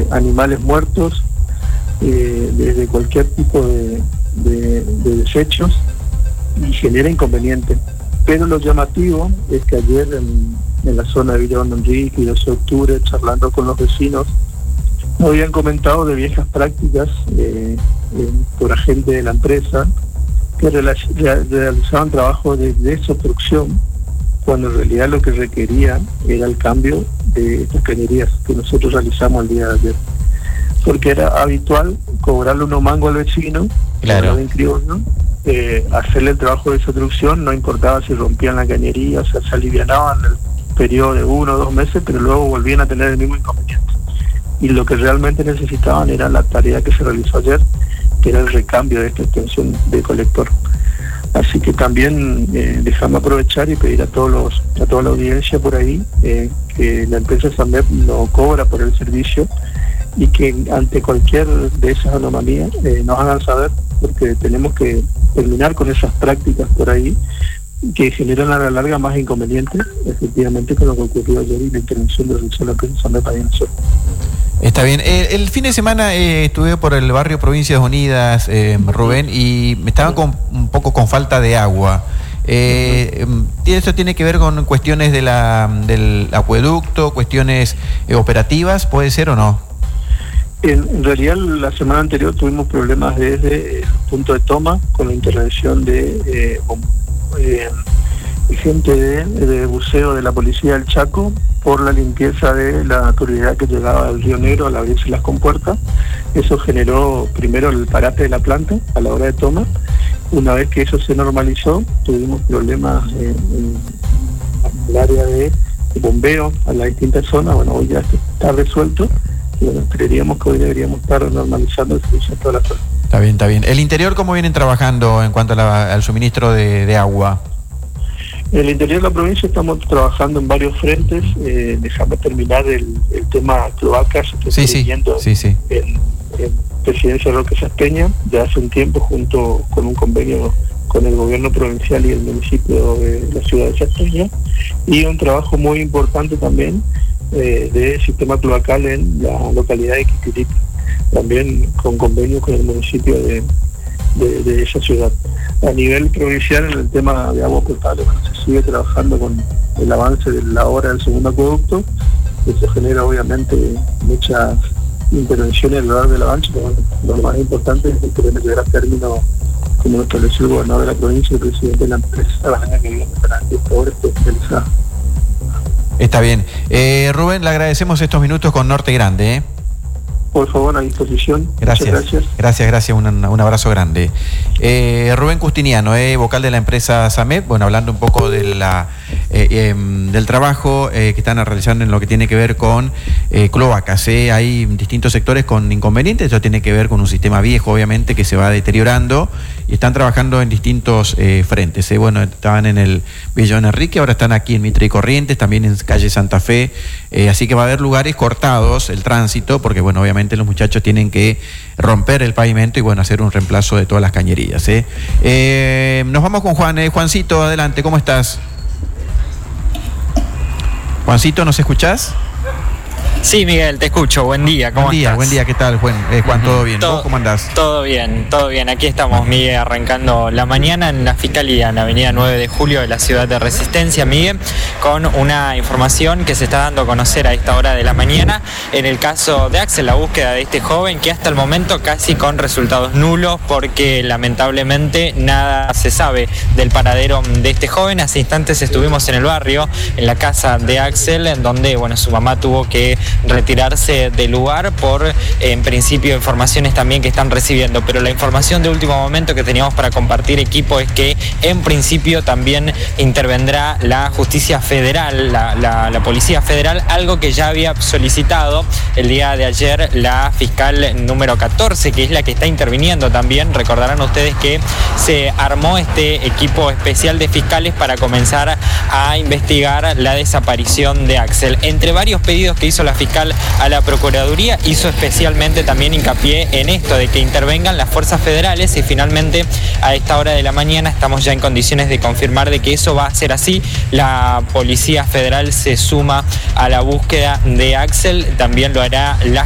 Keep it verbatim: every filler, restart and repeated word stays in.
eh, animales muertos, eh, desde cualquier tipo de, de, de desechos, y genera inconveniente. Pero lo llamativo es que ayer en, en la zona de Villa Don Enrique y doce de octubre, charlando con los vecinos, nos habían comentado de viejas prácticas eh, eh, por agentes de la empresa que real, realizaban trabajo de desobstrucción, cuando en realidad lo que requerían era el cambio de estas cañerías que nosotros realizamos el día de ayer. Porque era habitual cobrarle unos mangos al vecino, claro, en criollo, eh, hacerle el trabajo de desobstrucción, no importaba si rompían la cañería, o sea, se alivianaban el periodo de uno o dos meses, pero luego volvían a tener el mismo inconveniente. Y lo que realmente necesitaban era la tarea que se realizó ayer, que era el recambio de esta extensión de colector. Así que también eh, déjame aprovechar y pedir a todos los, a toda la audiencia por ahí eh, que la empresa SAMEP no cobra por el servicio, y que ante cualquier de esas anomalías eh, nos hagan saber, porque tenemos que terminar con esas prácticas por ahí que generan a la larga más inconvenientes, efectivamente, con lo que ocurrió ayer y la intervención de la empresa SAMEP ahí en el sur. Está bien. Eh, el fin de semana eh, estuve por el barrio Provincias Unidas, eh, Rubén, y me estaban con, un poco con falta de agua. Eh, ¿Eso tiene que ver con cuestiones de la, del acueducto, cuestiones eh, operativas, puede ser o no? En, en realidad la semana anterior tuvimos problemas desde el punto de toma con la intervención de eh, eh, gente de, de buceo de la policía del Chaco por la limpieza de la turbidez que llegaba del Río Negro al abrirse las compuertas. Eso generó primero el parate de la planta a la hora de toma. Una vez que eso se normalizó, tuvimos problemas en, en el área de bombeo a las distintas zonas. Bueno, hoy ya está resuelto. Y bueno, creeríamos que hoy deberíamos estar normalizando el servicio en toda la zona. Está bien, está bien. ¿El interior cómo vienen trabajando en cuanto a la, al suministro de, de agua? En el interior de la provincia estamos trabajando en varios frentes. Eh, dejamos terminar el, el tema cloacas que sí, estoy sí, viendo sí, sí. en, en Presidencia Roque Saspeña ya hace un tiempo, junto con un convenio con el gobierno provincial y el municipio de la ciudad de Saspeña, y un trabajo muy importante también eh, de sistema cloacal en la localidad de Quiquiripi, también con convenio con el municipio de De, de esa ciudad. A nivel provincial, en el tema de agua potable, bueno, se sigue trabajando con el avance de la obra del segundo acueducto. Eso genera obviamente muchas intervenciones a lo largo del avance, pero bueno, lo más importante es que queremos llegar a término, como lo estableció el gobernador de la provincia y el presidente de la empresa, la mañana que viene, para que esta obra esté finalizada. Está bien. Eh, Rubén, le agradecemos estos minutos con Norte Grande, ¿eh? Por favor, a disposición. Gracias. Muchas gracias. Gracias, gracias. Un, un abrazo grande. Eh, Rubén Custiniano, eh, vocal de la empresa SAMEP, bueno, hablando un poco de la, eh, eh, del trabajo eh, que están realizando en lo que tiene que ver con eh, cloacas. Eh. Hay distintos sectores con inconvenientes, eso tiene que ver con un sistema viejo, obviamente, que se va deteriorando, y están trabajando en distintos eh, frentes. Eh. Bueno, estaban en el Villa Don Enrique, ahora están aquí en Mitre y Corrientes, también en calle Santa Fe, eh, así que va a haber lugares cortados, el tránsito, porque, bueno, obviamente los muchachos tienen que romper el pavimento y bueno, hacer un reemplazo de todas las cañerías. ¿eh? Eh, nos vamos con Juan. Eh, Juancito, adelante, ¿cómo estás? Juancito, ¿nos escuchás? Sí, Miguel, te escucho. Buen día, ¿cómo buen día, estás? Buen día, ¿qué tal, Juan? Eh, Juan, ¿todo bien? Todo, ¿Vos cómo andás? Todo bien, todo bien. Aquí estamos, Miguel, arrancando la mañana en la Fiscalía, en la avenida nueve de julio de la ciudad de Resistencia, Miguel, con una información que se está dando a conocer a esta hora de la mañana en el caso de Axel, la búsqueda de este joven que hasta el momento casi con resultados nulos, porque lamentablemente nada se sabe del paradero de este joven. Hace instantes estuvimos en el barrio, en la casa de Axel, en donde, bueno, su mamá tuvo que retirarse del lugar por, en principio, informaciones también que están recibiendo, pero la información de último momento que teníamos para compartir, equipo, es que en principio también intervendrá la justicia federal, la, la, la policía federal, algo que ya había solicitado el día de ayer la fiscal número catorce, que es la que está interviniendo también. Recordarán ustedes que se armó este equipo especial de fiscales para comenzar a investigar la desaparición de Axel. Entre varios pedidos que hizo la fiscal a la Procuraduría, hizo especialmente también hincapié en esto de que intervengan las fuerzas federales, y finalmente a esta hora de la mañana estamos ya en condiciones de confirmar de que eso va a ser así. La Policía Federal se suma a la búsqueda de Axel, también lo hará la